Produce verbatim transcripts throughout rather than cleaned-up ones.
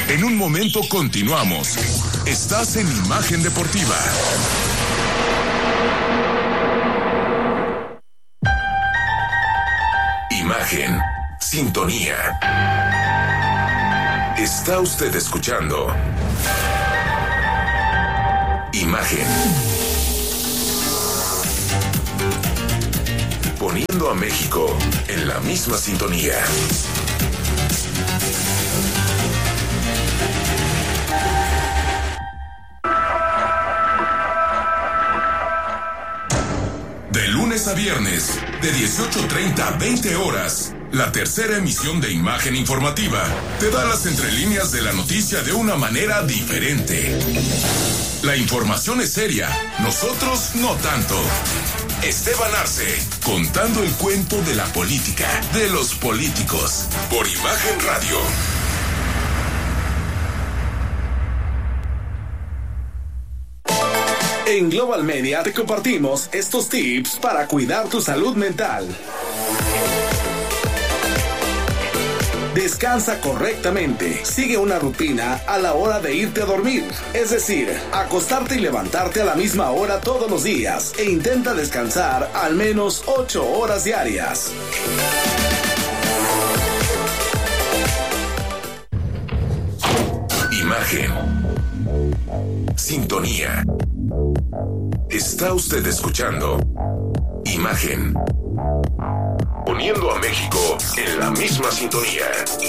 En un momento continuamos. Estás en Imagen Deportiva. Imagen, sintonía. Está usted escuchando Imagen. Poniendo a México en la misma sintonía. De lunes a viernes, de dieciocho treinta a veinte horas, la tercera emisión de Imagen Informativa te da las entrelíneas de la noticia de una manera diferente. La información es seria, nosotros no tanto. Esteban Arce, contando el cuento de la política, de los políticos, por Imagen Radio. En Global Media te compartimos estos tips para cuidar tu salud mental. Descansa correctamente. Sigue una rutina a la hora de irte a dormir. Es decir, acostarte y levantarte a la misma hora todos los días. E intenta descansar al menos ocho horas diarias. Imagen. Sintonía. Está usted escuchando Imagen. Poniendo a México en la misma sintonía.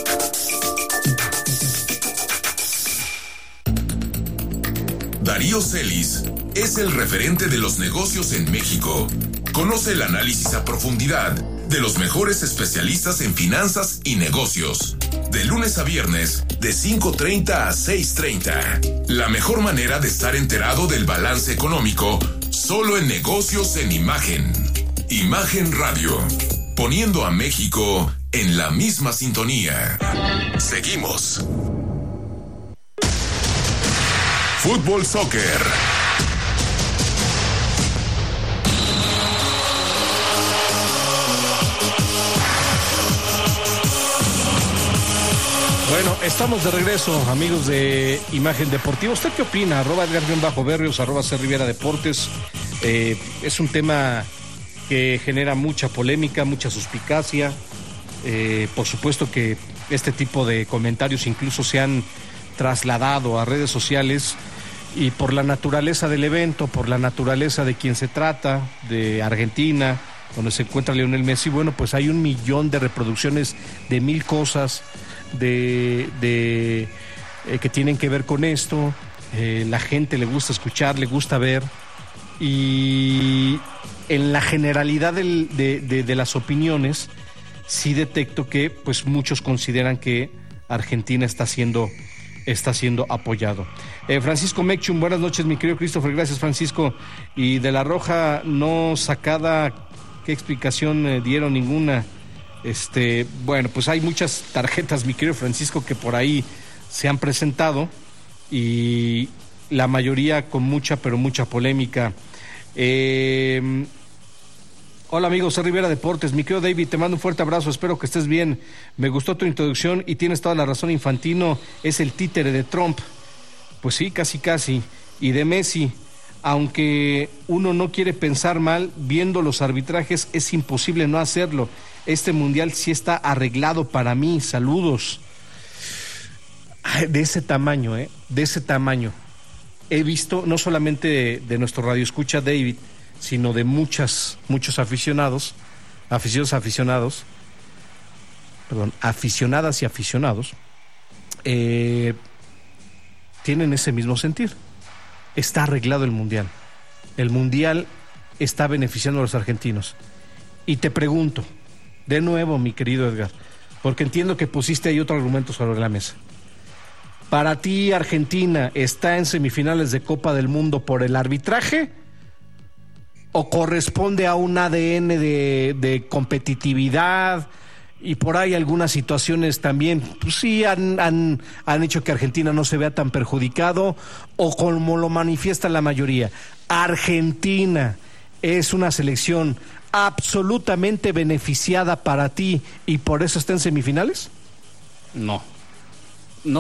Darío Celis es el referente de los negocios en México. Conoce el análisis a profundidad de los mejores especialistas en finanzas y negocios. De lunes a viernes, de cinco treinta a seis treinta. La mejor manera de estar enterado del balance económico, solo en negocios en Imagen. Imagen Radio. Poniendo a México en la misma sintonía. Seguimos. Fútbol Soccer. Bueno, estamos de regreso, amigos de Imagen Deportiva. ¿Usted qué opina? Arroba Edgar-Berrios, arroba C Rivera Deportes. Eh, es un tema que genera mucha polémica, mucha suspicacia. Eh, por supuesto que este tipo de comentarios incluso se han trasladado a redes sociales, y por la naturaleza del evento, por la naturaleza de quien se trata, de Argentina, donde se encuentra Lionel Messi, bueno, pues hay un millón de reproducciones de mil cosas de, de eh, que tienen que ver con esto. Eh, la gente le gusta escuchar, le gusta ver, y en la generalidad del, de, de, de las opiniones sí detecto que pues muchos consideran que Argentina está siendo está siendo apoyado. Eh, Francisco Mechum, buenas noches, mi querido Christopher, gracias, Francisco. Y de la roja no sacada, ¿qué explicación eh, dieron? Ninguna. Este, bueno, pues hay muchas tarjetas, mi querido Francisco, que por ahí se han presentado, y la mayoría con mucha, pero mucha polémica. Eh, hola amigos, soy Rivera Deportes. Mi querido David, te mando un fuerte abrazo, espero que estés bien. Me gustó tu introducción y tienes toda la razón. Infantino es el títere de Trump. Pues sí, casi casi. Y de Messi, aunque uno no quiere pensar mal, viendo los arbitrajes es imposible no hacerlo. Este mundial sí está arreglado para mí. Saludos. De ese tamaño, ¿eh? De ese tamaño. He visto, no solamente de, de nuestro radioescucha David, sino de muchas, muchos aficionados, aficionados, aficionados, perdón, aficionadas y aficionados, eh, tienen ese mismo sentir. Está arreglado el mundial. El mundial está beneficiando a los argentinos. Y te pregunto, de nuevo, mi querido Edgar, porque entiendo que pusiste ahí otro argumento sobre la mesa. ¿Para ti Argentina está en semifinales de Copa del Mundo por el arbitraje o corresponde a un A D N de, de competitividad y por ahí algunas situaciones también, pues sí, han, han, han hecho que Argentina no se vea tan perjudicado, o como lo manifiesta la mayoría, Argentina es una selección absolutamente beneficiada para ti y por eso está en semifinales? No, no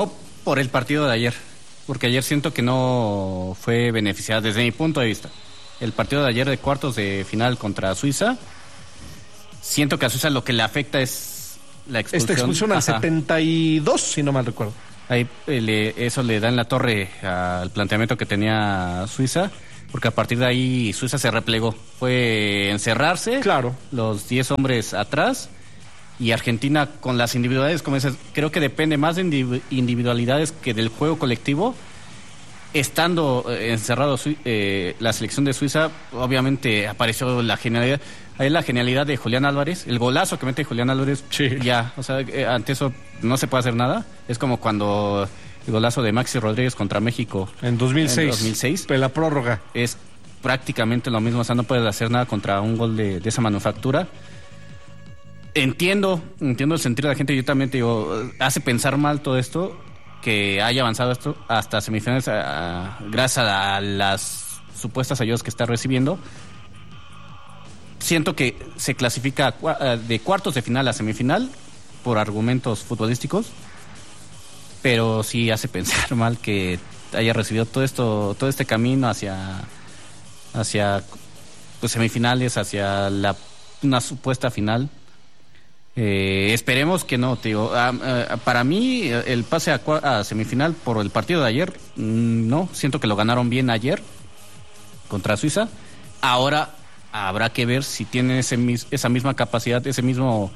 por el partido de ayer, porque ayer siento que no fue beneficiada desde mi punto de vista. El partido de ayer de cuartos de final contra Suiza, siento que a Suiza lo que le afecta es la expulsión. Esta expulsión al setenta y dos, si no mal recuerdo. Ahí, eh, le, eso le da en la torre al planteamiento que tenía Suiza, porque a partir de ahí Suiza se replegó. Fue encerrarse, claro, los diez hombres atrás, y Argentina con las individualidades, como dices, creo que depende más de individualidades que del juego colectivo. Estando eh, encerrado eh, la selección de Suiza, obviamente apareció la genialidad. Ahí la genialidad de Julián Álvarez, el golazo que mete Julián Álvarez, sí. ya, o sea, eh, ante eso no se puede hacer nada. Es como cuando el golazo de Maxi Rodríguez contra México en dos mil seis, en dos mil seis, la prórroga. Es prácticamente lo mismo, o sea, no puedes hacer nada contra un gol de, de esa manufactura. Entiendo, entiendo el sentido de la gente, yo también te digo, hace pensar mal todo esto, que haya avanzado esto hasta semifinales a, a, gracias a las supuestas ayudas que está recibiendo. Siento que se clasifica de cuartos de final a semifinal por argumentos futbolísticos, pero sí hace pensar mal que haya recibido todo esto, todo este camino hacia, hacia pues, semifinales, hacia la, una supuesta final. Eh, esperemos que no, te digo. Uh, uh, para mí, el pase a, a semifinal por el partido de ayer, mm, no, siento que lo ganaron bien ayer contra Suiza. Ahora habrá que ver si tienen ese, esa misma capacidad, ese mismo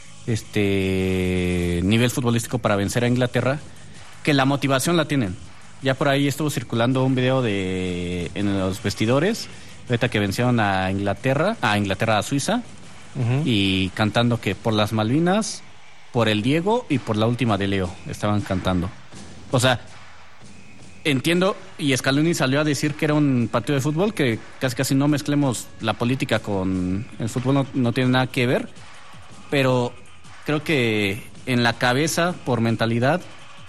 este nivel futbolístico para vencer a Inglaterra, que la motivación la tienen. Ya por ahí estuvo circulando un video de en los vestidores, ahorita que vencieron a Inglaterra, a Inglaterra a Suiza. Uh-huh. Y cantando que por las Malvinas, por el Diego y por la última de Leo estaban cantando. O sea, entiendo, y Scaloni salió a decir que era un partido de fútbol, que casi casi no mezclemos la política con el fútbol, no, no tiene nada que ver, pero creo que en la cabeza, por mentalidad,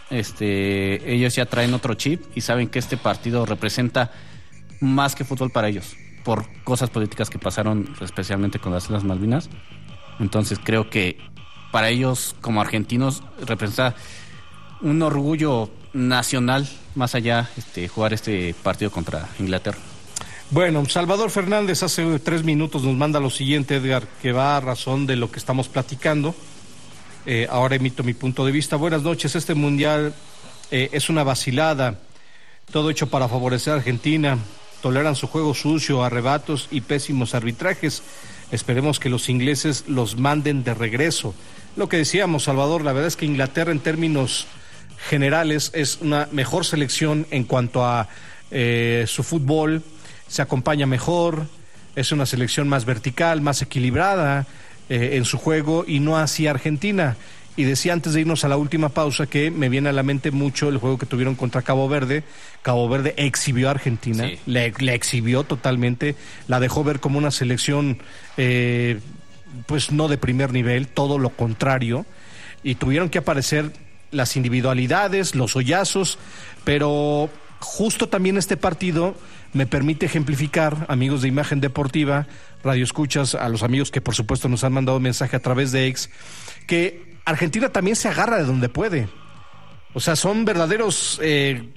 este, ellos ya traen otro chip y saben que este partido representa más que fútbol para ellos, por cosas políticas que pasaron especialmente con las Islas Malvinas. Entonces creo que para ellos como argentinos representa un orgullo nacional más allá este, jugar este partido contra Inglaterra. Bueno, Salvador Fernández hace tres minutos nos manda lo siguiente, Edgar, que va a razón de lo que estamos platicando. Eh, ahora emito mi punto de vista. Buenas noches, este mundial eh, es una vacilada, todo hecho para favorecer a Argentina. Toleran su juego sucio, arrebatos y pésimos arbitrajes. Esperemos que los ingleses los manden de regreso. Lo que decíamos, Salvador, la verdad es que Inglaterra en términos generales es una mejor selección en cuanto a eh, su fútbol, se acompaña mejor, es una selección más vertical, más equilibrada eh, en su juego, y no así Argentina. Y decía antes de irnos a la última pausa que me viene a la mente mucho el juego que tuvieron contra Cabo Verde. Cabo Verde exhibió a Argentina, sí. le, le exhibió totalmente, la dejó ver como una selección eh, pues no de primer nivel, todo lo contrario, y tuvieron que aparecer las individualidades, los hoyazos, pero justo también este partido me permite ejemplificar, amigos de Imagen Deportiva, Radio Escuchas, a los amigos que por supuesto nos han mandado mensaje a través de X, que Argentina también se agarra de donde puede. O sea, son verdaderos eh,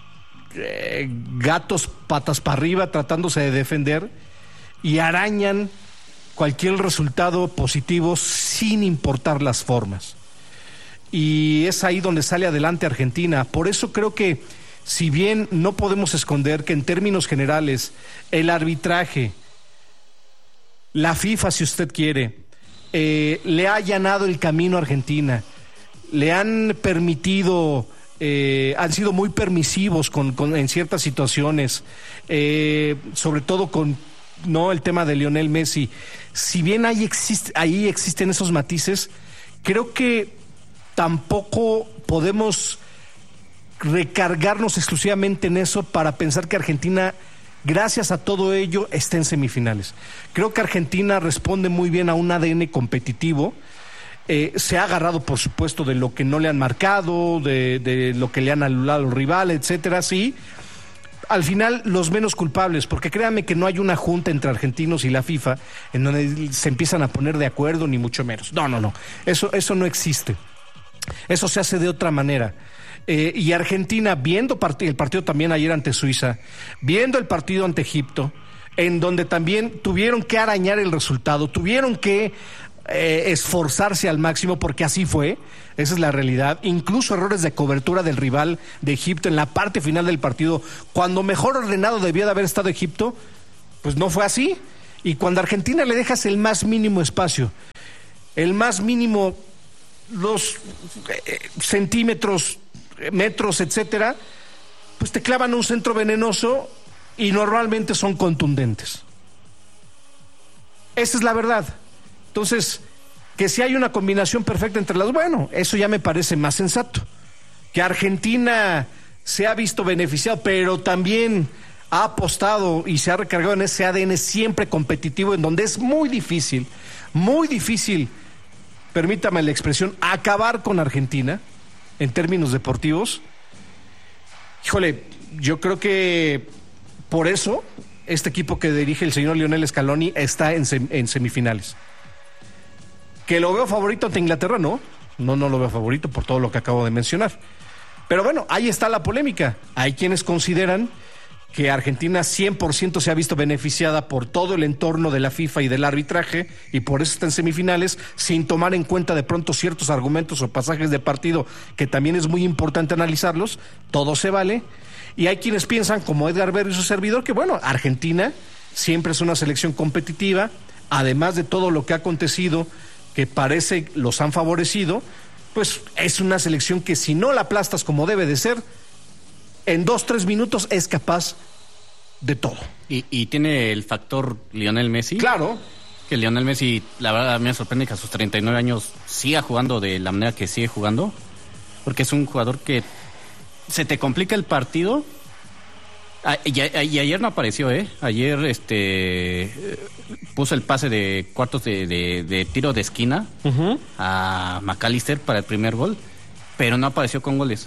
eh, gatos patas para arriba tratándose de defender y arañan cualquier resultado positivo sin importar las formas. Y es ahí donde sale adelante Argentina. Por eso creo que, si bien no podemos esconder que en términos generales el arbitraje, la FIFA, si usted quiere, Eh, le ha allanado el camino a Argentina, le han permitido, eh, han sido muy permisivos con, con, en ciertas situaciones, eh, sobre todo con no el tema de Lionel Messi. Si bien ahí, existe, ahí existen esos matices, creo que tampoco podemos recargarnos exclusivamente en eso para pensar que Argentina, gracias a todo ello, está en semifinales. Creo que Argentina responde muy bien a un A D N competitivo. Eh, se ha agarrado, por supuesto, de lo que no le han marcado, de, de lo que le han anulado al rival, etcétera, sí. Al final, los menos culpables, porque créanme que no hay una junta entre argentinos y la FIFA en donde se empiezan a poner de acuerdo, ni mucho menos. No, no, no. Eso, eso no existe. Eso se hace de otra manera. Eh, y Argentina, viendo part- el partido también ayer ante Suiza, viendo el partido ante Egipto, en donde también tuvieron que arañar el resultado, tuvieron que eh, esforzarse al máximo, porque así fue, esa es la realidad. Incluso errores de cobertura del rival de Egipto en la parte final del partido, cuando mejor ordenado debía de haber estado Egipto, pues no fue así. Y cuando a Argentina le dejas el más mínimo espacio, el más mínimo, los eh, centímetros, metros, etcétera, pues te clavan un centro venenoso y normalmente son contundentes. Esa es la verdad. Entonces, que si hay una combinación perfecta entre las, bueno, eso ya me parece más sensato. Que Argentina se ha visto beneficiado, pero también ha apostado y se ha recargado en ese A D N siempre competitivo, en donde es muy difícil, muy difícil, permítame la expresión, acabar con Argentina en términos deportivos. Híjole, yo creo que por eso este equipo que dirige el señor Lionel Scaloni está en, sem- en semifinales. Que lo veo favorito ante Inglaterra, no, no, no lo veo favorito por todo lo que acabo de mencionar. Pero bueno, ahí está la polémica. Hay quienes consideran que Argentina cien por ciento se ha visto beneficiada por todo el entorno de la FIFA y del arbitraje, y por eso está en semifinales, sin tomar en cuenta de pronto ciertos argumentos o pasajes de partido que también es muy importante analizarlos. Todo se vale. Y hay quienes piensan, como Edgar Berrio y su servidor, que bueno, Argentina siempre es una selección competitiva, además de todo lo que ha acontecido, que parece los han favorecido, pues es una selección que si no la aplastas como debe de ser, en dos, tres minutos es capaz de todo. Y, y tiene el factor Lionel Messi. Claro. Que Lionel Messi, la verdad, me sorprende que a sus treinta y nueve años siga jugando de la manera que sigue jugando. Porque es un jugador que se te complica el partido. Ah, y, y ayer no apareció, ¿eh? Ayer este puso el pase de cuartos de, de, de tiro de esquina uh-huh. a McAllister para el primer gol, pero no apareció con goles.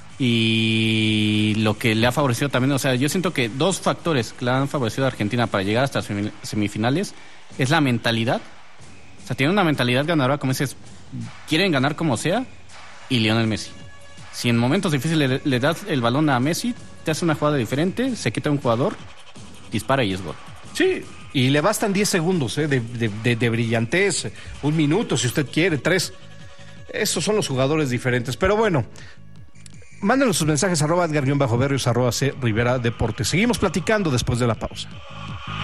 Y lo que le ha favorecido también, o sea, yo siento que dos factores que le han favorecido a Argentina para llegar hasta semifinales es la mentalidad. O sea, tiene una mentalidad ganadora, como dices, quieren ganar como sea, y Lionel Messi. Si en momentos difíciles le, le das el balón a Messi, te hace una jugada diferente, se quita un jugador, dispara y es gol. Sí, y le bastan diez segundos ¿eh? de, de, de, de brillantez, un minuto si usted quiere, tres. Esos son los jugadores diferentes, pero bueno, mándenos sus mensajes arroba Edgar-Berrios, arroba C Rivera Deportes. Seguimos platicando después de la pausa.